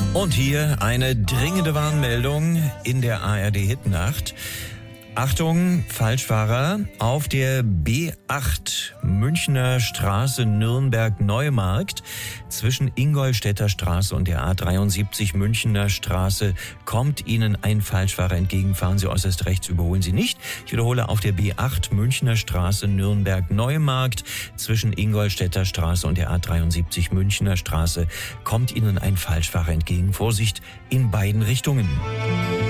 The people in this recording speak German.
Und hier eine dringende Warnmeldung in der ARD-Hitnacht. Achtung, Falschfahrer, auf der B8 Münchner Straße Nürnberg-Neumarkt zwischen Ingolstädter Straße und der A73 Münchner Straße kommt Ihnen ein Falschfahrer entgegen. Fahren Sie äußerst rechts, überholen Sie nicht. Ich wiederhole, auf der B8 Münchner Straße Nürnberg-Neumarkt zwischen Ingolstädter Straße und der A73 Münchner Straße kommt Ihnen ein Falschfahrer entgegen. Vorsicht in beiden Richtungen.